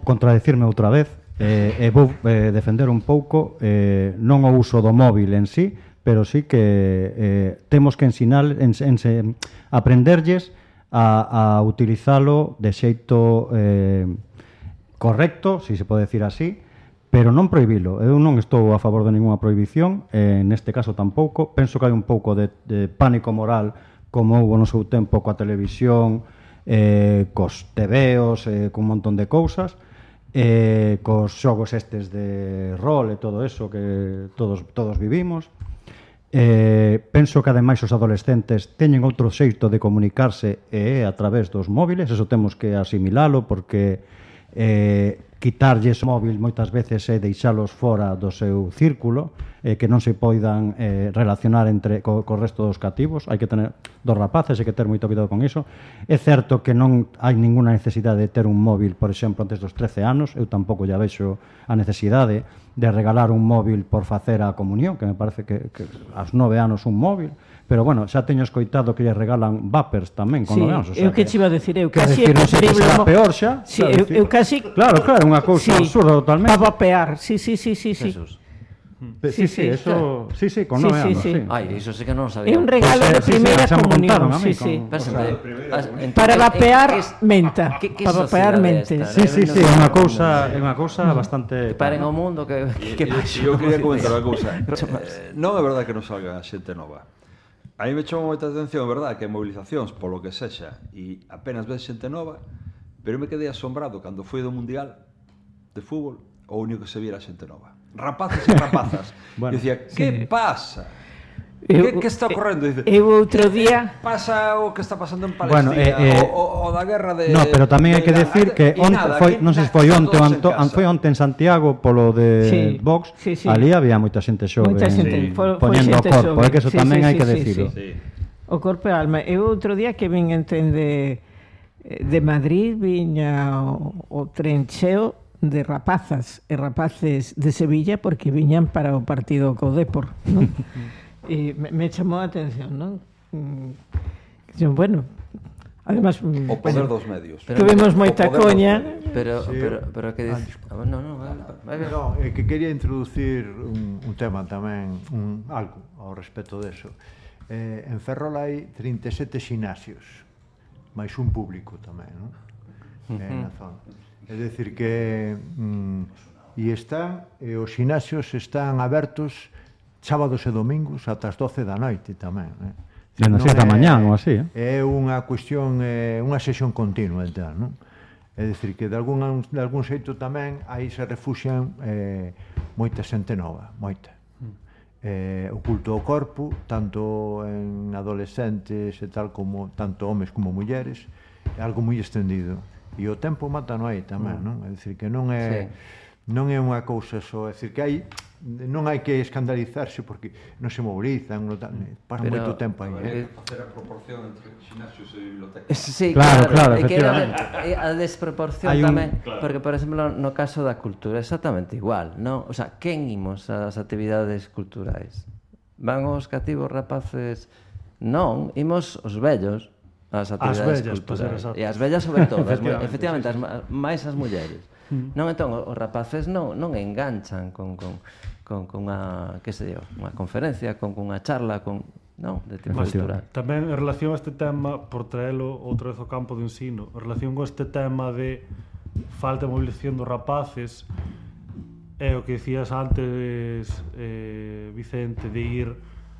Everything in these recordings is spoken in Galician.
contradicirme outra vez, e vou defender un pouco non o uso do móvil en sí, pero sí que temos que aprenderlles a utilizalo de xeito correcto, se pode decir así, pero non prohibilo. Eu non estou a favor de ninguna prohibición, neste caso tampouco. Penso que hai un pouco de pánico moral, como houve no seu tempo coa televisión, cos tebeos, con un montón de cousas, cos xogos estes de rol e todo eso que todos vivimos. Penso que ademais os adolescentes teñen outro xeito de comunicarse a través dos móviles, eso temos que asimilalo, porque quitarlles o móvil moitas veces é deixalos fora do seu círculo, que non se poidan relacionar co resto dos cativos. Hai que tener dos rapaces, hai que ter moito cuidado con iso. É certo que non hai ninguna necesidade de ter un móvil, por exemplo, antes dos 13 anos. Eu tampouco ya vexo a necesidade de regalar un móvil por facer a comunión, que me parece que aos 9 anos un móvil. Pero, bueno, xa teño escoitado que lle regalan vapers tamén con 9 anos. Eu que te iba a decir, eu casi é preferible... Non peor xa. Eu casi... Claro, unha cousa absurda totalmente. Para vapear, sí. Jesús. Sí, eso... Sí, con 9 anos, sí. Ai, iso sí que non sabía. É un regalo de primeira comunión, sí. Para vapear menta. Para vapear mente. Sí, é unha cousa bastante... Paren ao mundo que... Eu quería comentar unha cousa. Non é verdade que non salga a xente nova. A mí me chamou moita atención, é verdade, que hai movilizacións polo que sexa e apenas ves xente nova, pero eu me quedei asombrado cando foi do Mundial de fútbol, o único que se viera xente nova. Rapaces e rapazas. Bueno, eu dicía, que pasa? Que está ocorrendo? Eu outro día... Pasa o que está pasando en Palestina, o da guerra de... No, pero tamén hai que decir que non sei se foi onte en Santiago polo de Vox, ali había moita xente xove poñendo o corpo, que eso tamén hai que decirlo. O corpo e a alma. Eu outro día que vin de Madrid, viña o tren cheo de rapazas e rapaces de Sevilla porque viñan para o partido co Depor, non? E me chamou a atención, non? Bueno, además... O poder dos medios. Tuvemos moita coña. Pero que dices... Non, é que quería introducir un tema tamén, algo ao respecto deso. En Ferrol hai 37 xinasios, máis un público tamén, non? Na zona. É dicir que os xinasios están abertos sábados e domingos ata as 12 da noite tamén. Non é da mañá ou así. É unha cuestión, unha sesión continua, non? É dicir que de algún xeito tamén aí se refuxian moita xente nova, moita. O culto ao corpo, tanto en adolescentes e tal, como tanto homes como mulleres, é algo moi extendido. E o tempo mata no aí tamén, non? É dicir que non é unha cousa só, é dicir que non hai que escandalizarse porque non se mobilizan, pasa moito tempo aí. Facer a proporción entre xinasios e bibliotecas. Sí, claro, efectivamente. A desproporción tamén, porque, por exemplo, no caso da cultura, exactamente igual, non? O sea, quen imos ás actividades culturais? Van os cativos rapaces? Non, imos os vellos ás actividades culturais. E as vellas sobre todo, efectivamente, máis as mulleres. Non, entón, os rapaces non enganchan con unha, que sei eu, unha conferencia, con unha charla, de tipo cultural. Tamén en relación a este tema, por traelo outra vez ao campo do ensino, en relación con este tema de falta de movilización dos rapaces, é o que dicías antes, Vicente, de ir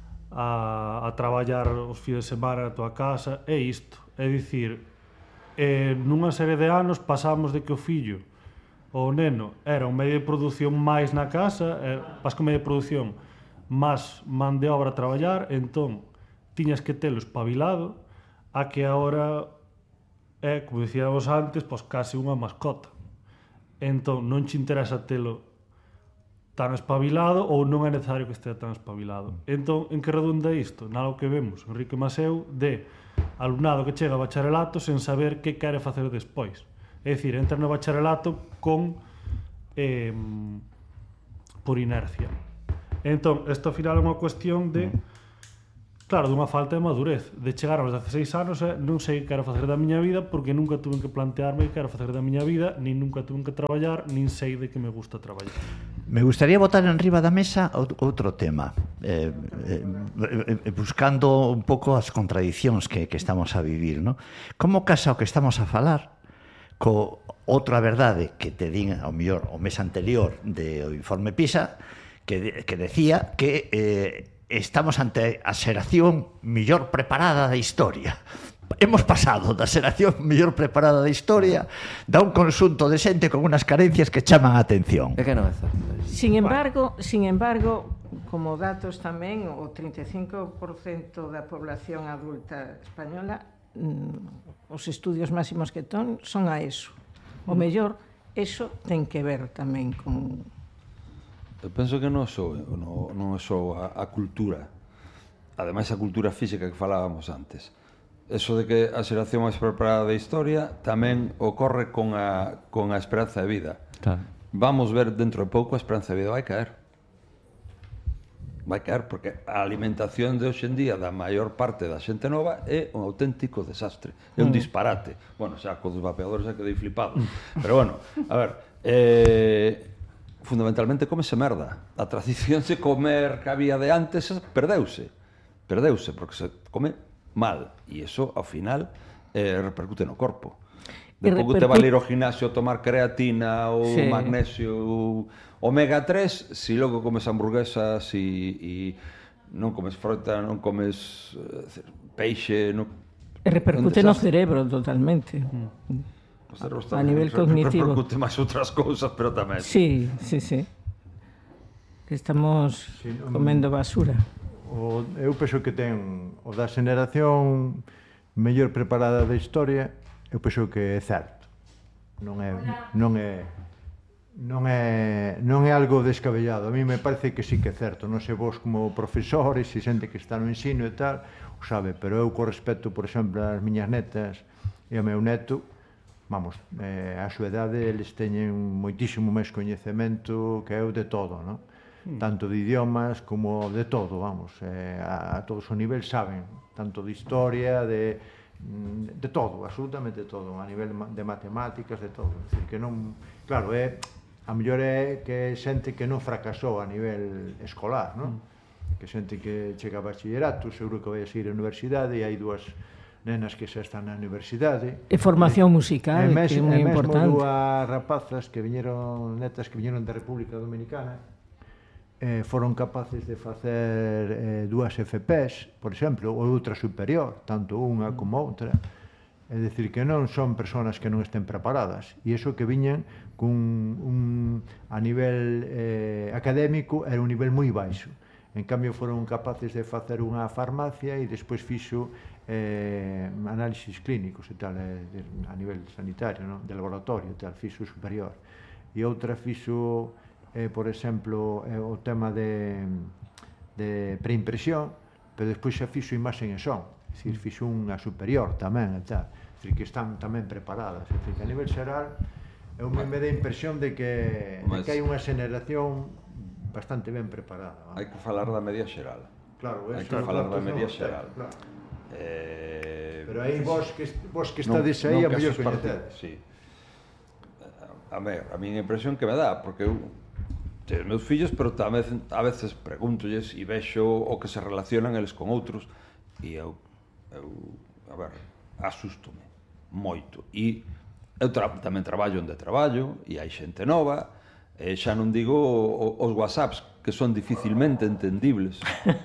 a traballar os fins de semana na tua casa, é isto, é dicir, nunha serie de anos pasamos de que o fillo o neno era un medio de produción máis na casa, pas que medio de produción máis man de obra a traballar, entón tiñas que telo espabilado a que agora é, como dicíamos antes, pois case unha mascota. Entón non che interesa telo tan espabilado ou non é necesario que estea tan espabilado. Entón, en que redunda isto? Nalgo que vemos, Enrique Maseu, de alumnado que chega a bacharelato sen saber que quere facer despois. É dicir, entra no bacharelato por inercia. Entón, isto ao final é unha cuestión de Claro, dunha falta de madurez. De chegar aos 16 anos non sei que quero facer da miña vida porque nunca tuve que plantearme que quero facer da miña vida, nin nunca tuve que traballar, nin sei de que me gusta traballar. Me gustaría botar en riba da mesa outro tema, buscando un pouco as contradicións que estamos a vivir, ¿no? Como casa o que estamos a falar co outra verdade que te din ao mellor o mes anterior do informe PISA que decía que estamos ante a xeración mellor preparada da historia. Hemos pasado da xeración mellor preparada da historia da un conxunto de xente con unas carencias que chaman a atención. É que non é certo. Sin embargo, como datos tamén, o 35% da población adulta española, os estudios máximos que son a ESO. O mellor, eso ten que ver tamén con... Eu penso que non é só a cultura. Ademais, a cultura física que falábamos antes. Eso de que a xeración máis preparada da historia tamén ocorre con a esperanza de vida. Claro. Vamos ver dentro de pouco a esperanza de vida vai caer. Vai caer porque a alimentación de hoxe en día da maior parte da xente nova é un auténtico desastre. É un disparate. Bueno, xa con os vapeadores xa quedei flipado. Pero bueno, a ver... fundamentalmente comese merda. A tradición de comer que había de antes perdeuse porque se come mal e iso ao final repercute no corpo. De pouco te vale ir ao gimnasio tomar creatina ou magnesio omega 3 se logo comes hamburguesas e non comes fruta, non comes peixe, repercute no cerebro totalmente. A nivel cognitivo. Repercute máis outras cousas, pero tamén. Sí. Que estamos comendo basura. Eu penso que ten o da xeneración mellor preparada da historia, eu penso que é certo. Non é algo descabellado. A mí me parece que sí que é certo. Non sei vos como profesores, se xente que está no ensino e tal, o sabe, pero eu co respecto, por exemplo, ás miñas netas e ao meu neto, vamos, a súa idade eles teñen moitísimo máis coñecemento que eu de todo, non? Tanto de idiomas como de todo, vamos, a todos os niveles saben, tanto de historia, de todo, absolutamente todo, a nivel de matemáticas, de todo. É dicir, que non, claro, a mellor é que xente que non fracasou a nivel escolar, non? Que xente que chega a bachillerato, seguro que vai a seguir a universidade e hai dúas nenas que xa están na universidade. E formación musical, que é moi importante. Mesmo dúas rapazas que viñeron, netas que viñeron da República Dominicana, foron capaces de facer dúas FPs, por exemplo, ou outra superior, tanto unha como outra. É dicir, que non son persoas que non estén preparadas. E iso que viñan a nivel académico era un nivel moi baixo. En cambio, foron capaces de facer unha farmacia e despois fixo análisis clínicos e tal, a nivel sanitario, non? De laboratorio e tal, fixo superior. E outra fixo, por exemplo, o tema de preimpresión, pero despois xa fixo imaxen e son, é dicir, fixo unha superior tamén e tal, é dicir, que están tamén preparadas, é dicir, que a nivel xeral eu me dá a impresión de que hai unha xeneración bastante ben preparada. Hai que falar da media xeral. Claro, hai que falar da media xeral. Pero aí vos que estades aí a mellor coñecedes. Sí. A miña impresión que me dá, porque eu os meus fillos, pero tamén a veces pregúntolles e vexo o que se relacionan eles con outros e eu a ver, asústome moito e eu tamén traballo onde traballo e hai xente nova e xa non digo os whatsapps que son dificilmente entendibles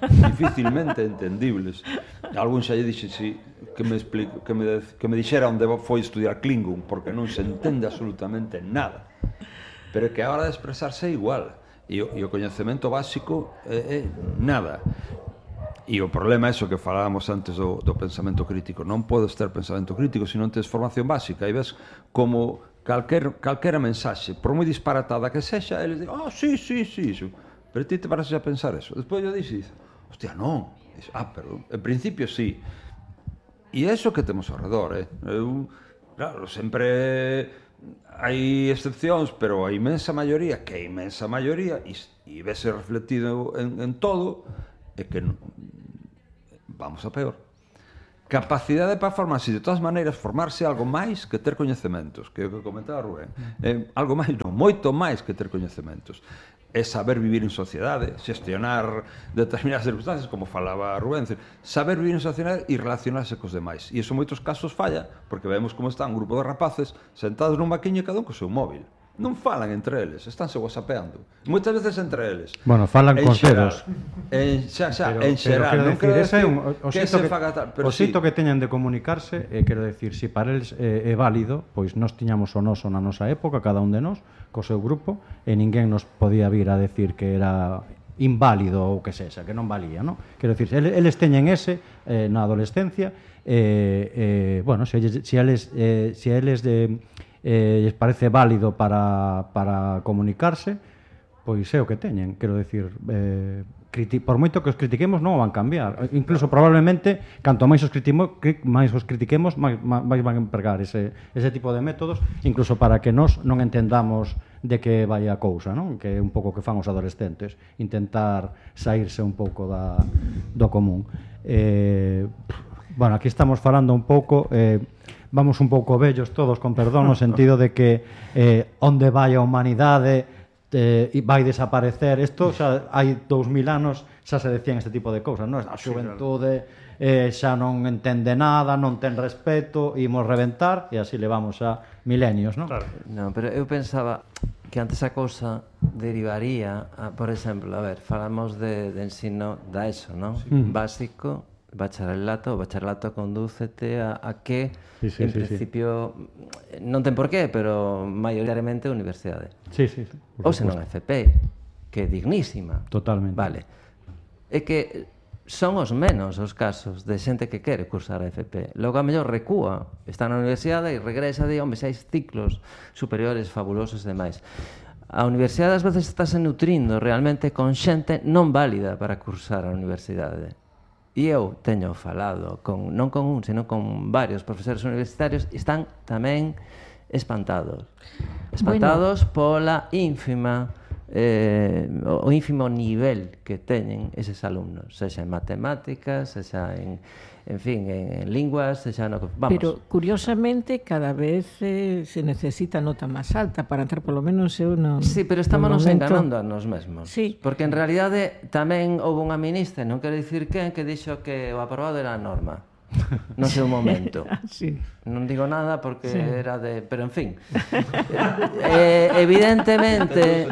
algún xa lle dixe que me dixera onde foi estudiar Klingon porque non se entende absolutamente nada pero que a hora de expresarse é igual e o coñecemento básico é nada e o problema é iso que falábamos antes do pensamento crítico non podes ter pensamento crítico se non tens formación básica e ves como calquera mensaxe por moi disparatada que sexa eles dicen, sí, pero ti te paras a pensar eso despois yo dixes, hostia, non pero en principio sí e é iso que temos ao redor claro, sempre hai excepcións, pero a imensa maioría, que é a imensa maioría, e vese reflectido en todo, é que vamos a peor. Capacidade para formarse, de todas maneiras, formarse algo máis que ter coñecementos, que é o que comentaba Rubén. Algo máis, non, moito máis que ter coñecementos. É saber vivir en sociedade, xestionar determinadas circunstancias, como falaba Rubén, saber vivir en sociedade e relacionarse cos demais. E iso en moitos casos falla, porque vemos como está un grupo de rapaces sentados nun maquiño e cada un co seu móvil. Non falan entre eles, estánse whatsappeando. Moitas veces entre eles. Bueno, falan cos dedos. En xeral, non quero decir que se faga tal. O xeito que teñan de comunicarse, quero decir, se para eles é válido, pois nós tiñamos o noso na nosa época, cada un de nós, co seu grupo, e ninguén nos podía vir a decir que era inválido ou que sexa, que non valía, non? Quero decir, eles teñen ese na adolescencia, bueno, se eles lles parece válido para comunicarse, pois é o que teñen, quero decir, por moito que os critiquemos non o van cambiar, incluso probablemente canto máis os critiquemos máis van empregar ese tipo de métodos, incluso para que nós non entendamos de que vai a cousa, non? Que é un pouco que fan os adolescentes, intentar saírse un pouco do común. Bueno, aquí estamos falando un pouco, vamos un pouco vellos todos, con perdón, no sentido de que onde vai a humanidade vai desaparecer. Isto xa hai 2000 anos xa se decían este tipo de cousas, non? A xuventude xa non entende nada, non ten respeto, imos reventar, e así levamos a milenios, non? Claro. Non, pero eu pensaba que antes a cousa derivaría por exemplo, a ver, falamos de ensino da ESO, non? Básico, bacharelato, o bacharelato condúcete a que en principio non ten por qué, pero maioritariamente universidade. Ou senón FP, que é dignísima. Totalmente. Vale. É que son os menos os casos de xente que quere cursar a FP. Logo a mellor recúa, está na universidade e regresa de, hombre, 6 ciclos superiores fabulosos e demais. A universidade ás veces está se nutrindo realmente con xente non válida para cursar a universidade. E eu teño falado non con un, sino con varios profesores universitarios e están tamén espantados pola ínfima o ínfimo nivel que teñen eses alumnos, sexa en matemáticas, sexa en fin, en linguas, sexa no que vamos. Pero curiosamente cada vez se necesita nota máis alta para entrar, polo menos eu non. Sí, pero estámonos enganando a nos mesmos. Sí. Porque en realidade tamén houve unha ministra, non quero dicir quen, que dixo que o aprobado era a norma no seu momento. Sí. Non digo nada porque era de... Pero, en fin. Evidentemente,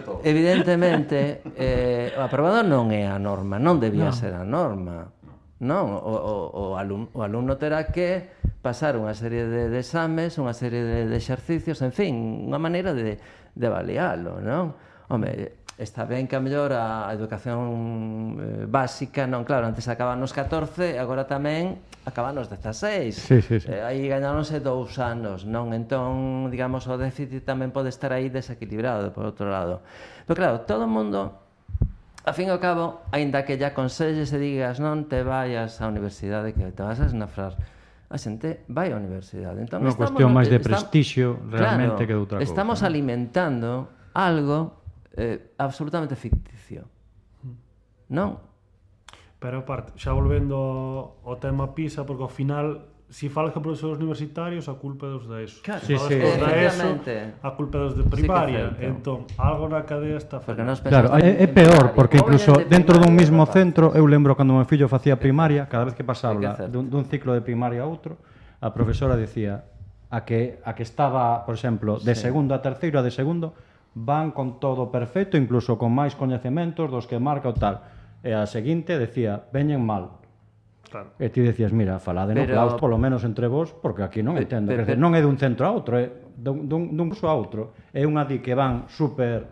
o aprobado non é a norma, non debía ser a norma. Non, o alumno terá que pasar unha serie de exames, unha serie de exercicios, en fin, unha maneira de avalialo, non? Home, está ben que a mellor a educación básica, non, claro, antes acaban nos 14, agora tamén acaban nos 16. Aí gañáronse 2 anos, non? Entón, digamos, o déficit tamén pode estar aí desequilibrado, por outro lado. Pero claro, todo o mundo, a fin e ao cabo, aínda que lle aconselles e digas non te vayas á universidade, que te vas a esnafrar, a xente vai á universidade. Entón, unha cuestión máis de prestixio realmente que de outra cousa. Estamos alimentando algo absolutamente ficticio, non? Pero aparte, xa volvendo ao tema PISA, porque ao final, se falas que profesores universitarios, a culpa é dos da ESO. Claro, se falas dos da ESO, a culpa é dos de primaria. Entón, algo na cadea está fallando. Claro, é peor, porque incluso dentro dun mismo centro, eu lembro cando meu fillo facía primaria, cada vez que pasaba dun ciclo de primaria a outro, a profesora decía a que estaba, por exemplo, de segundo a terceiro, a de segundo, van con todo perfecto, incluso con máis coñecementos dos que marca o tal. E a seguinte decía, veñen mal. Claro. E ti decías, mira, falade no claustro, polo menos entre vos, porque aquí non entendo. Non é dun centro a outro, é dun curso a outro. É unha di que van super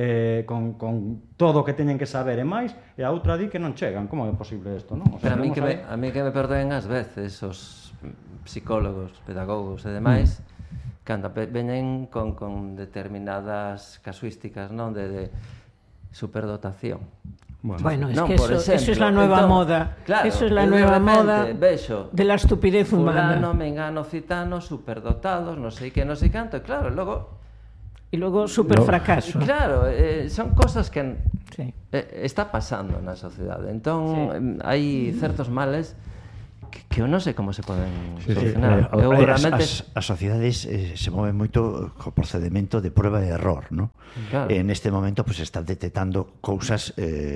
con todo o que teñen que saber e máis, e a outra di que non chegan. Como é posible isto, non? Pero a mí que me perdoen ás veces os psicólogos, pedagogos e demais, cando veñen con determinadas casuísticas, non, de superdotación. Bueno, es que eso es la nueva moda. Claro, eso es la nueva moda de la estupidez humana. Fulano, mengano, citano, superdotados, non sei que, non sei canto, e claro, logo... E logo superfracaso. Claro, son cosas que está pasando na sociedade. Entón, hai certos males que eu non sei como se poden solucionar. As sociedades se moven moito co procedimento de prueba e error, ¿no? Claro. En este momento pues están detectando cousas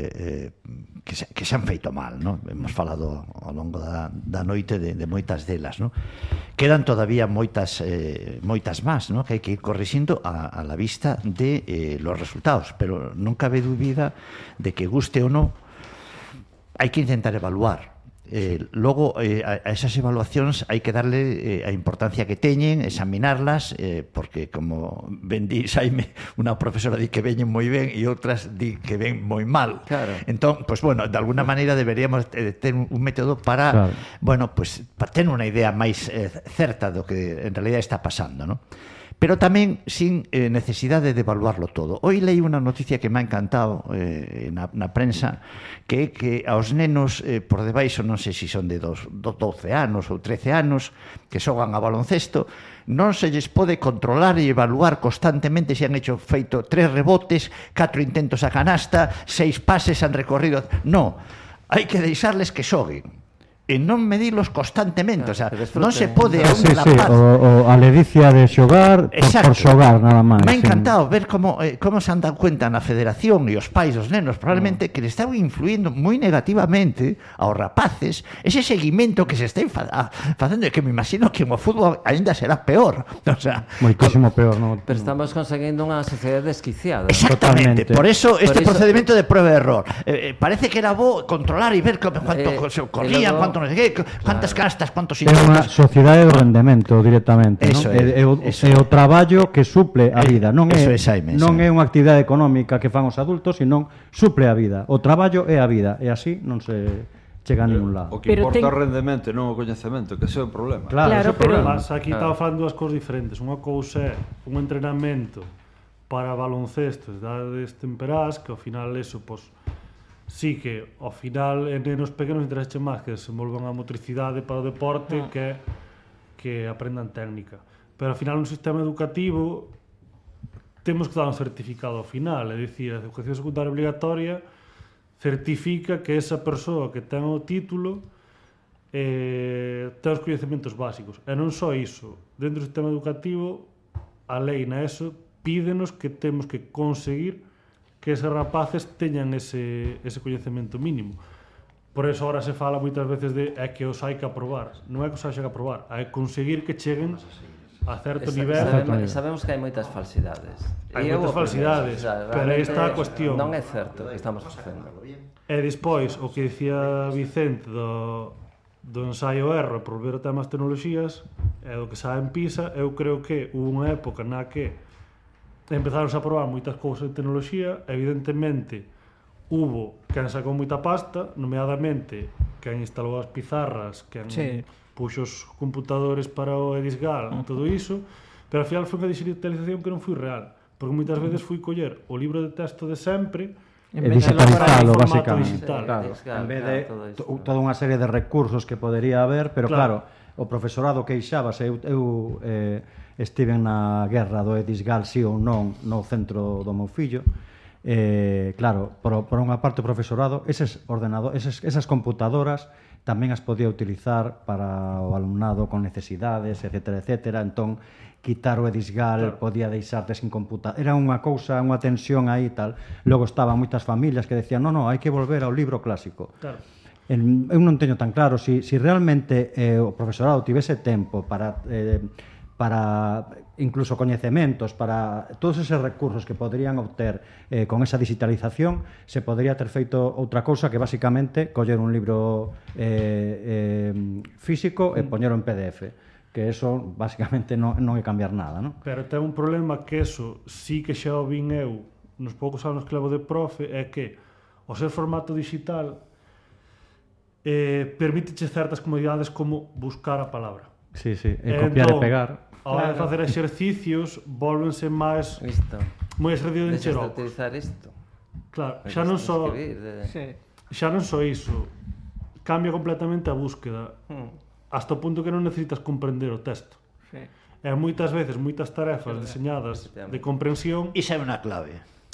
que se han feito mal, ¿no? Hemos falado ao longo da noite de moitas delas, ¿no? Quedan todavía moitas más, ¿no? Que hai que ir corrixindo a la vista de los resultados, pero non cabe dúbida de que guste ou non hai que intentar evaluar. Logo, a esas evaluacións hai que darle a importancia que teñen, examinarlas, porque, como ben di Xaime, unha profesora di que veñen moi ben e outras di que ven moi mal. Claro. Entón, pues bueno, de alguna maneira deberíamos ter un método para, bueno, pues para ter unha idea máis certa do que en realidad está pasando, ¿no? Pero tamén sin necesidade de evaluarlo todo. Hoy leí unha noticia que me ha encantado na prensa, que aos nenos por debaixo, non sei se son de 12 anos ou 13 anos, que xogan a baloncesto, non se lles pode controlar e evaluar constantemente se han feito 3 rebotes, 4 intentos a canasta, 6 pases han recorrido. No, hai que deixarles que xoguen e non medilos constantemente, o sea, non se pode a un rapaz. O a ledicia de xogar por xogar nada máis. Me ha encantado ver como se han dado cuenta na federación e os pais dos nenos probablemente que le estaban influindo moi negativamente aos rapaces ese seguimento que se está facendo, e que me imagino que o fútbol ainda será peor, o sea, moitísimo peor, ¿no? Pero estamos conseguindo unha sociedade desquiciada. Exactamente, por eso procedimento de prueba e error. Parece que era bo controlar e ver cuánto corrían, cuánto non sei que, cuántas castas, cuántos intentos. É unha sociedade do rendemento directamente, eso non? É o traballo que suple a vida, non é unha actividade económica que fan os adultos, senón suple a vida. O traballo é a vida, e así non se chega a ningún lado. O que importa é o rendemento, non o coñecemento, que ese é o problema. Claro, pero aquí estaba falando dúas cousas diferentes. Unha cousa é un entrenamento para baloncesto, edades temperás, que ao final eso, pois, sí que ao final en nenos pequenos interese máis que desenvolvan a motricidade para o deporte que aprendan técnica. Pero ao final un sistema educativo temos que dar un certificado ao final, é dicir, a educación secundaria obligatoria certifica que esa persoa que ten o título ten os coñecementos básicos. E non só iso, dentro do sistema educativo a lei na ESO pídenos que temos que conseguir que eses rapaces teñan ese coñecemento mínimo. Por eso ahora se fala moitas veces de que os hai que aprobar. Non é que os hai que aprobar, hai que conseguir que cheguen a certo nivel. Sabemos que hai moitas falsidades. Hai moitas falsidades, pero aí está a cuestión. Non é certo que estamos facendo. E despois, o que dicía Vicente do ensaio erro por ver o tema das tecnoloxías, e do que sabe en PISA, eu creo que hubo unha época na que empezaron a probar moitas cousas de tecnoloxía, evidentemente hubo quen sacou moita pasta, nomeadamente quen instalou as pizarras, quen puxo os computadores para o Edisgal, todo iso, pero ao final foi unha digitalización que non foi real, porque moitas veces fui coller o libro de texto de sempre e digitalizalo, basicamente. Claro, en vez de toda unha serie de recursos que podería haber, pero claro, o profesorado queixábase, eu estiven na guerra do Edisgal, si ou non, no centro do meu fillo. Claro, por unha parte o profesorado, esas computadoras tamén as podía utilizar para o alumnado con necesidades, etcétera. Entón, quitar o Edisgal, podía deixarte sin computador. Era unha cousa, unha tensión aí e tal. Logo estaban moitas familias que decían, non, hai que volver ao libro clásico. Claro. Eu non teño tan claro si realmente o profesorado tivese tempo para incluso coñecementos, para todos eses recursos que poderían obter con esa digitalización, se podría ter feito outra cousa que basicamente coller un libro físico e poñero en PDF, que eso basicamente non é cambiar nada, non? Pero ten un problema que eso sí que xa o vin eu nos poucos anos que levo de profe, é que o ser formato digital permíteche certas comodidades como buscar a palabra. Sí, e copiar e pegar. A hora de facer exercicios volvense máis moi exercicio de encher ocos. Claro, xa non só iso, cambia completamente a búsqueda hasta o punto que non necesitas comprender o texto. E moitas veces, moitas tarefas deseñadas de comprensión, iso é unha clave.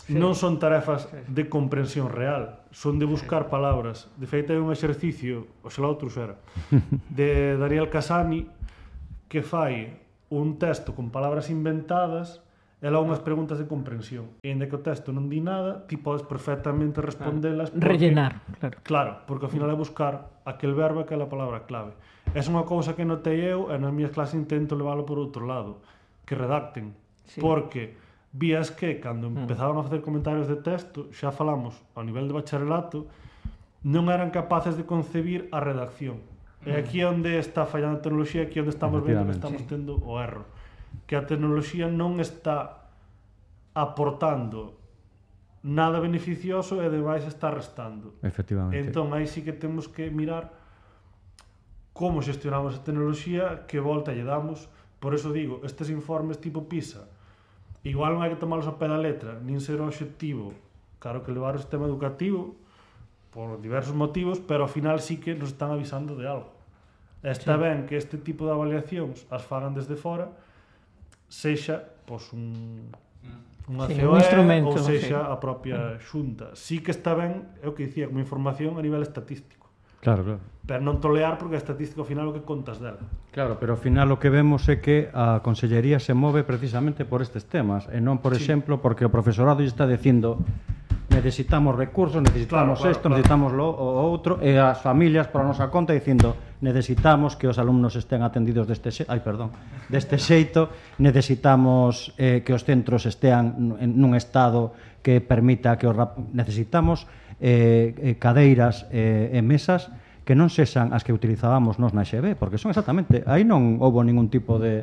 non son tarefas de comprensión real, son de buscar palabras. De feito, hai un exercicio, oxalá outro xera, de Daniel Casani, que fai un texto con palabras inventadas e logo unhas preguntas de comprensión. E ainda que o texto non di nada, ti podes perfectamente respondelas. Rellenar, claro. Claro, porque ao final é buscar aquel verbo e aquela palabra clave. Esa é unha cousa que notei eu e nas miñas clases intento leválo por outro lado, que redacten. Sí. Porque vías que, cando empezaban a facer comentarios de texto, xa falamos ao nivel de bacharelato, non eran capaces de concebir a redacción. E aquí é onde está fallando a tecnoloxía, aquí é onde estamos vendo que estamos tendo o erro. Que a tecnoloxía non está aportando nada beneficioso e demais está restando. Efectivamente. Entón, aí sí que temos que mirar como xestionamos a tecnoloxía, que volta lle damos. Por eso digo, estes informes tipo PISA, igual non hai que tomarlos a pé da letra, nin ser o obxectivo, claro que levar o sistema educativo por diversos motivos, pero ao final sí que nos están avisando de algo. Está ben que este tipo de avaliacións as fagan desde fora, sexa pois, unha COE ou sexa a propia xunta. Sí que está ben, é o que dicía, como información a nivel estatístico. Claro, claro. Pero non tolear porque a estatística ao final o que contas dela. Claro, pero ao final o que vemos é que a Consellería se move precisamente por estes temas e non, por exemplo, porque o profesorado lle está dicindo necesitamos recursos, necesitamos isto, necesitamos lo outro, e as familias por a nosa conta dicindo necesitamos que os alumnos estén atendidos deste xeito, necesitamos que os centros estean nun estado que permita que necesitamos cadeiras e mesas que non sexan as que utilizábamos nos na XB, porque son exactamente, aí non houbo ningún tipo de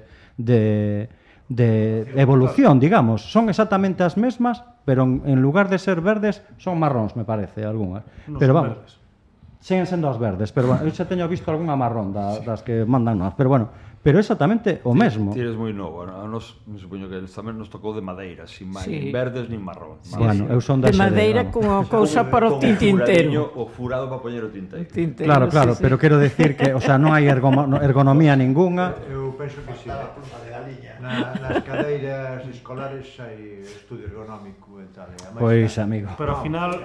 evolución, digamos, son exactamente as mesmas, pero en lugar de ser verdes son marróns, me parece, algunhas. Non pero son vamos, verdes. Siguen sendo as verdes, pero bueno, eu xa teño visto algunha marrón das que mandan nós, pero bueno, pero exactamente o mesmo. Ti eres moi novo, a nos, me supoño que tamén nos tocou de madeira, sin nin verdes nin marrón. Sí. Bueno, eu son da de madeira con a cousa para o tintintero. O furado para poñer o tinteiro. Claro, claro, sí, pero quero decir que, o sea, non hai ergonomía ningunha. Eu penso que sí. Nas cadeiras escolares hai estudio ergonómico e tal. Pois, amigo. Pero ao final...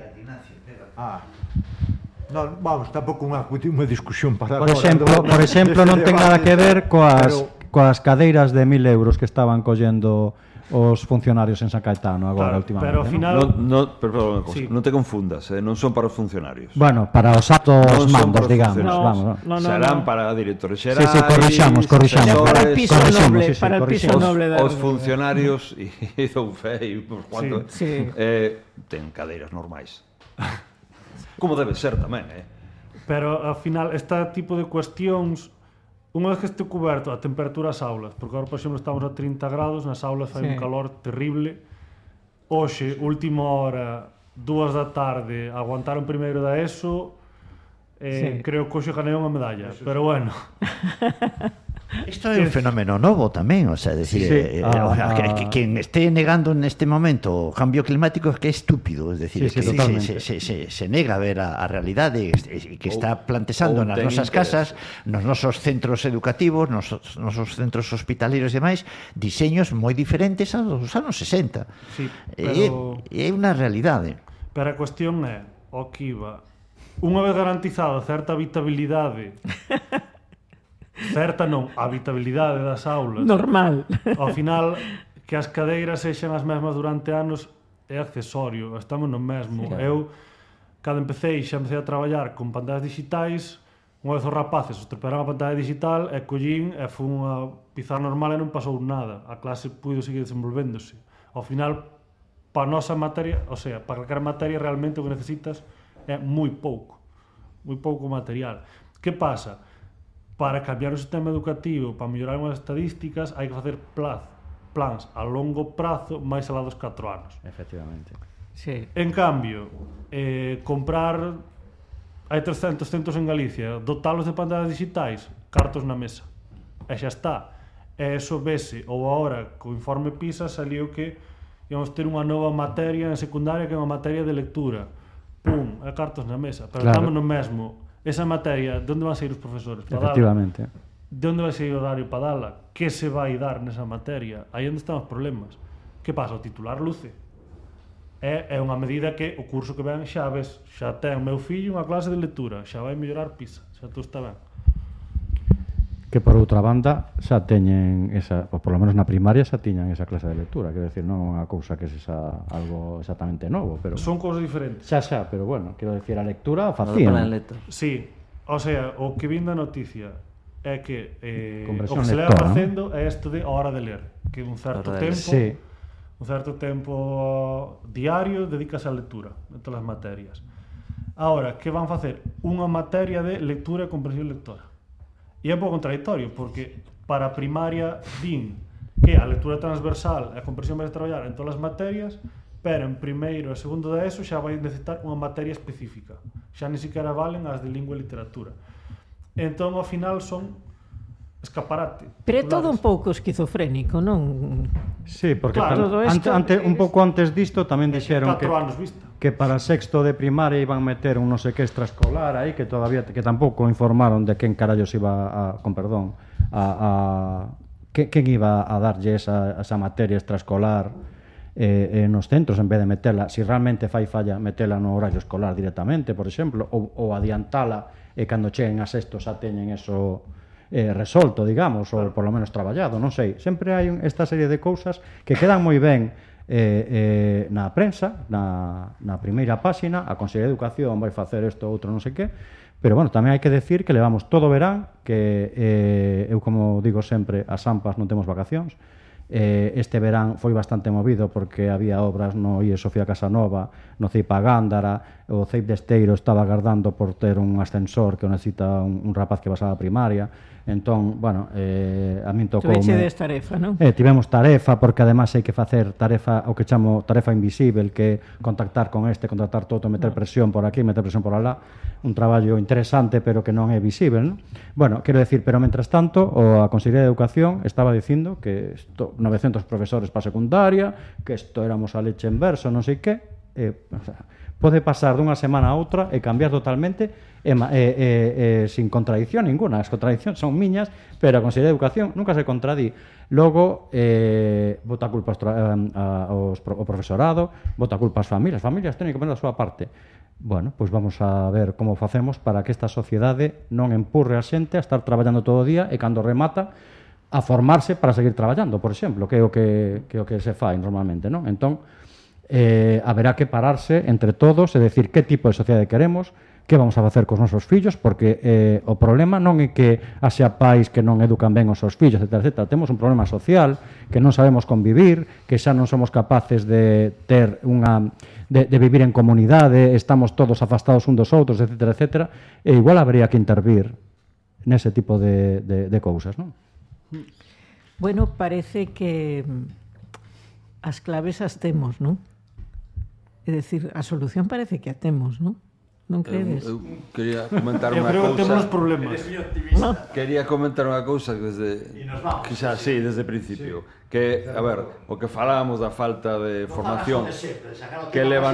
Non, vamos, tampouco unha discusión para por exemplo, non ten nada que ver coas cadeiras de 1.000 euros que estaban collendo os funcionarios en San Caetano agora, últimamente. Pero ao final... Perdón, non te confundas, non son para os funcionarios. Bueno, para os altos mandos, digamos. Serán para directores xerais... Sí, corrixamos. Para el piso noble. Os funcionarios, e dou fe, ten cadeiras normais. Como debe ser tamén, Pero, ao final, este tipo de cuestións, unha vez que este coberto a temperatura das aulas, porque agora, por exemplo, estamos a 30 grados, nas aulas fai un calor terrible, hoxe, última hora, 2 da tarde, aguantaron primeiro da ESO, creo que hoxe ganei unha medalla, pero bueno. Isto é un fenómeno novo tamén, o sea, decir, quen esté negando neste momento o cambio climático é que é estúpido, es decir, que se nega a ver a realidade e que está plantexando nas nosas casas, nos nosos centros educativos, nos nosos centros hospitaleros e demais, diseños moi diferentes aos anos 60. É unha realidade. Pero a cuestión é, o que iba, unha vez garantizada certa habitabilidade certa non, a habitabilidade das aulas normal, ao final que as cadeiras sexan as mesmas durante anos é accesorio, estamos no mesmo. Eu, cando empecé a traballar con pantallas digitais, unha vez os rapaces estropearon a pantalla digital e collín e fun a pizarra normal e non pasou nada, a clase puido seguir desenvolvéndose. Ao final, para a nosa materia, o sea, para calquera materia realmente o que necesitas é moi pouco material. Que pasa? Para cambiar o sistema educativo, para mellorar unhas estadísticas, hai que facer plans a longo prazo máis alá dos 4 anos. Efectivamente. Sí. En cambio, comprar... Hai 300 centros en Galicia, dotalos de pantallas digitais, cartos na mesa. E xa está. E eso vese, ou agora, co informe PISA, saliu que íamos ter unha nova materia en secundaria que é unha materia de lectura. Pum, e cartos na mesa. Pero estamos no mesmo. Esa materia, de onde van sair os profesores? Efectivamente. De onde vai sair o horario para dala? Que se vai dar nesa materia? Aí onde están os problemas. Que pasa? O titular luce. É unha medida que o curso que ven xa ves, xa ten meu fillo unha clase de lectura, xa vai mellorar PISA, xa tú está ben. Que por outra banda xa teñen esa, ou por lo menos na primaria xa tiñan esa clase de lectura, quero decir, non é unha cousa que sexa algo exactamente novo, pero son cousas diferentes. Xa, pero bueno, quero decir, a lectura facían. Sí, o sea, o que vin da noticia é que o que se leva lectora, facendo é isto de a hora de ler, que un certo tempo, un certo tempo diario dedicas á lectura en todas as materias. Ahora, que van facer? Unha materia de lectura e comprensión lectora. E é un pouco contradictorio, porque para a primaria din que a lectura transversal e a comprensión vai a traballar en todas as materias, pero en primeiro e segundo de eso xa vai necesitar unha materia específica. Xa ni siquiera valen as de lingua e literatura. Entón, ao final, son escaparate. Pero é todo un pouco esquizofrénico, non? Sí, porque un pouco antes disto tamén dixeron que para sexto de primaria iban meter un non sei que extraescolar aí, que todavía que tampouco informaron de quen carallos iba a, con perdón, quen iba a darlle esa materia extraescolar nos centros, en vez de metela, si realmente fai falla, metela no horario escolar directamente, por exemplo, ou adiantala e cando cheguen a sexto xa teñen eso resolto, digamos, ou por lo menos traballado, non sei. Sempre hai esta serie de cousas que quedan moi ben na prensa, na primeira páxina, a Consellería de Educación vai facer isto, outro non sei que, pero, bueno, tamén hai que decir que levamos todo o verán, que eu, como digo sempre, as AMPAs non temos vacacións. Este verán foi bastante movido porque había obras no IE Sofía Casanova, no CEIP a Gándara, o CEIP de Esteiro estaba agardando por ter un ascensor que necesita un rapaz que pasaba a primaria. Entón, bueno, a min tocou... Tuvechedes tarefa, non? Tivemos tarefa, porque ademais hai que facer tarefa, o que chamo tarefa invisible, que contactar con contactar todo, meter presión por aquí, meter presión por alá, un traballo interesante, pero que non é visible, non? Bueno, quero decir, pero mentras tanto, a Consellería de Educación estaba dicindo que 900 profesores para secundaria, que isto éramos a leche en verso, non sei que, o sea, pode pasar dunha semana a outra e cambiar totalmente sin contradicción ninguna. As contradiccións son miñas, pero a Consellería de Educación nunca se contradí. Logo, bota culpa ao profesorado, bota culpa ás familias. As familias teñen que poner a súa parte. Bueno, pois vamos a ver como facemos para que esta sociedade non empurre a xente a estar traballando todo o día e cando remata a formarse para seguir traballando, por exemplo, que é o que se fai normalmente, non? Entón, haberá que pararse entre todos e decir que tipo de sociedade queremos, que vamos a facer cos nosos fillos, porque o problema non é que haxa pais que non educan ben os seus fillos, etc. Temos un problema social, que non sabemos convivir, que xa non somos capaces de ter de vivir en comunidade, estamos todos afastados un dos outros, etc. E igual habría que intervir nese tipo de cousas, non? Bueno, parece que as claves as temos, non? É dicir, a solución parece que a temos, non? Non credes? Eu quería comentar unha cousa. Eu creo que temos problemas. Quería comentar unha cousa desde o principio, que, a ver, o que falábamos da falta de formación que leva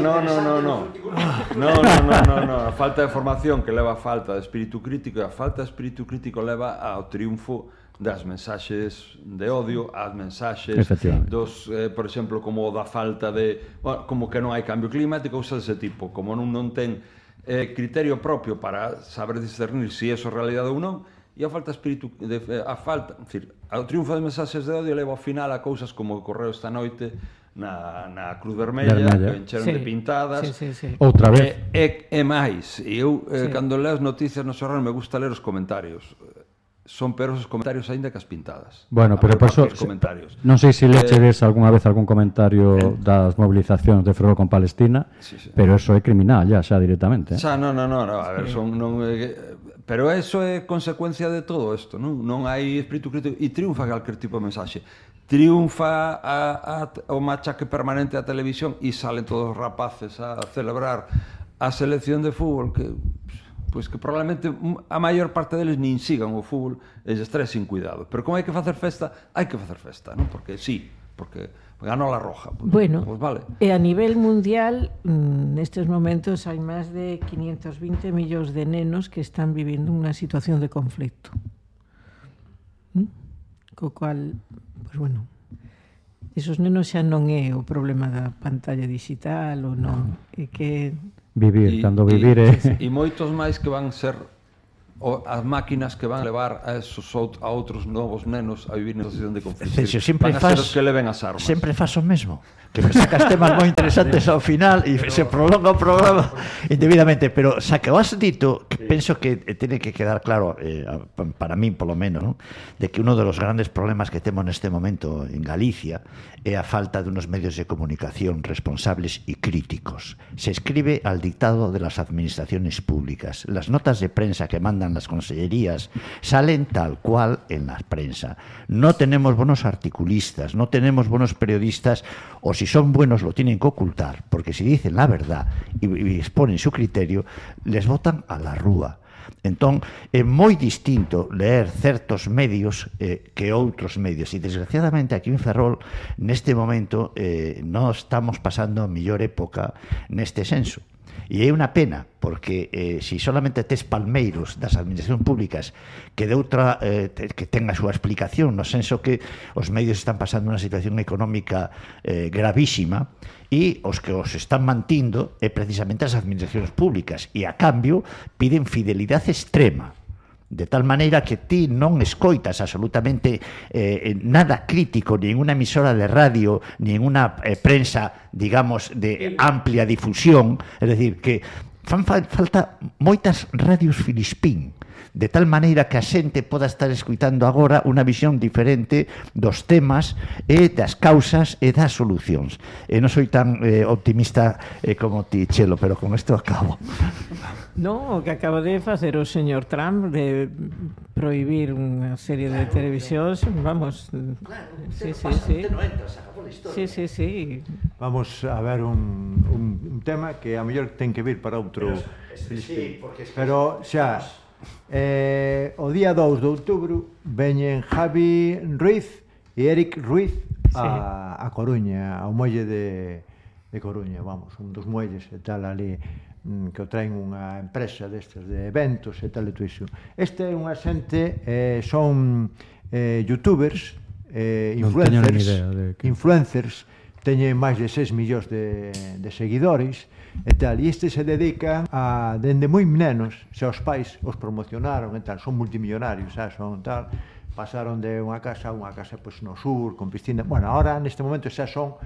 a falta de formación que leva a falta de espírito crítico, e a falta de espírito crítico leva ao triunfo das mensaxes de odio, ás mensaxes dos, por exemplo, como da falta de, bueno, como que non hai cambio climático, cousas dese tipo, como non ten criterio propio para saber discernir se é realidade ou non, e a falta espírito ao triunfo das mensaxes de odio leva ao final a cousas como ocorreu esta noite na Cruz Vermella, que encheron de pintadas. Outra vez. E máis, eu cando leo as noticias no xornal me gusta ler os comentarios. Son peores os comentarios aínda que as pintadas. Bueno, pero por eso, non sei se lechedes algunha vez algún comentario das movilizacións de Ferrol con Palestina, pero eso é criminal xa directamente. Xa, non, a ver, pero eso é consecuencia de todo isto, non hai espírito crítico e triunfa calquer tipo de mensaxe. Triunfa o machaque permanente da televisión e salen todos os rapaces a celebrar a selección de fútbol que probablemente a maior parte deles nin sigan o fútbol e lles trae sin cuidado. Pero como hai que facer festa, non? Porque ganou a Roja. Bueno, e a nivel mundial, nestes momentos hai máis de 520 millóns de nenos que están vivindo unha situación de conflicto. Co cual, pues bueno, Esos nenos xa non é o problema da pantalla digital ou non, é que vivir, cando vivir é... E moitos máis que van ser as máquinas que van levar a outros novos nenos a vivir na situación de conflito. Sempre van a ser os que leven as armas. Sempre faz o mesmo. Que me sacas temas moi interesantes ao final e se prolonga o programa indebidamente, pero xa que o has dito, que penso que tiene que quedar claro, para mí polo menos, ¿no? De que uno de los grandes problemas que temos neste momento en Galicia é a falta de unos medios de comunicación responsables y críticos. Se escribe al dictado de las administraciones públicas. Las notas de prensa que mandan las consellerías salen tal cual en la prensa. No tenemos buenos articulistas, no tenemos buenos periodistas, o si son buenos lo tienen que ocultar, porque si dicen la verdad y exponen su criterio, les botan a la rúa. Entón, é moi distinto leer certos medios que outros medios, e desgraciadamente aquí en Ferrol neste momento non estamos pasando a mellor época neste senso. E é unha pena, porque se solamente tes palmeiros das administracións públicas que de outra que ten a súa explicación, no senso que os medios están pasando unha situación económica gravísima, e os que os están mantindo é precisamente as administracións públicas, e a cambio piden fidelidade extrema, de tal maneira que ti non escoitas absolutamente nada crítico, ni en unha emisora de radio, ni en unha prensa, digamos, de amplia difusión. É dicir, que fan falta moitas radios filispín, de tal maneira que a xente poda estar escuitando agora unha visión diferente dos temas e das causas e das solucións. E non soy tan optimista como ti, Chelo, pero con isto acabo. Non, o que acaba de facer o señor Trump de prohibir unha serie de televisións, vamos... Sí. Vamos a ver un tema que a mellor ten que vir para outro... Pero xa, o día 2 de outubro veñen Javi Ruiz e Eric Ruiz a Coruña, ao muelle de Coruña, vamos, un dos muelles e tal ali, que o traen unha empresa destes de eventos e tal e todo iso. Este é unha xente, son youtubers, influencers, teñen máis de 6 millóns de seguidores e tal, e este se dedica a, dende moi nenos, se os pais os promocionaron e tal, son multimillonarios, son tal, pasaron de unha casa a unha casa pois, no sur, con piscina, bueno, ahora neste momento xa son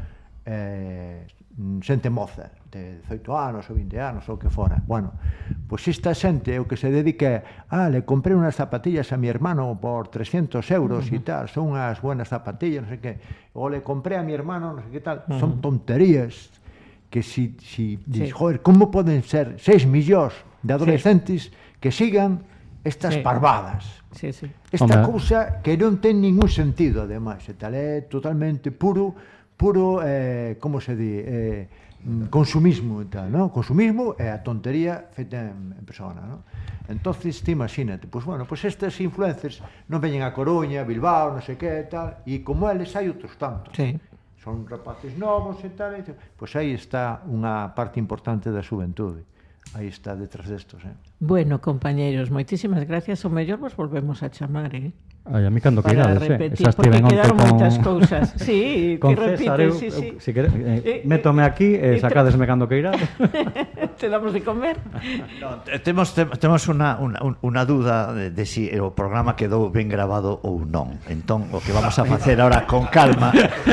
xente moza, de 18 anos ou 20 anos ou que fora. Bueno, pois esta xente o que se dedica le compré unas zapatillas a mi hermano por 300 euros e tal, son unhas buenas zapatillas, non sei que, ou le compré a mi hermano, non sei que tal, son tonterías que si dices, joder, como poden ser 6 millóns de adolescentes que sigan estas parvadas? Esta cousa que non ten ningún sentido, ademais, e tal, é totalmente puro, como se di, consumismo e tal, non? Consumismo é a tontería feita en persona, non? Entonces, ti imagínate, pois bueno, pois estes influencers non veñen a Coruña, Bilbao, non sei que e tal, e como eles hai outros tantos. Son rapaces novos e tal, pois aí está unha parte importante da xuventude. Aí está detrás destos, Bueno, compañeiros, moitísimas gracias. O mellor vos volvemos a chamar, Ai, a mí cando que irades, Xa estiven onte con... moitas cousas. Sí, con César, si métome aquí e sacadesme cando que irades. Te damos de comer. No, temos unha duda de si o programa quedou ben grabado ou non. Entón, o que vamos a facer ahora con calma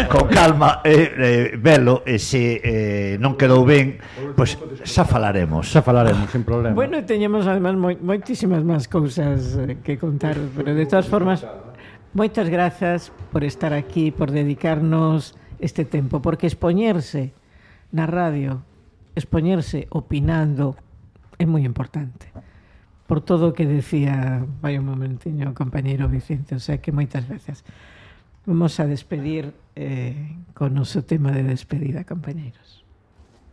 velo, e se non quedou ben, pois xa falaremos, sin problema. Bueno, teñemos además moitísimas máis cousas que contar, pero de todas formas, moitas grazas por estar aquí, por dedicarnos este tempo, porque expoñerse na radio, expoñerse opinando, é moi importante. Por todo o que decía, vai un momentiño, o compañeiro Vicente, o sea que moitas veces. Vamos a despedir con o noso tema de despedida, compañeiros.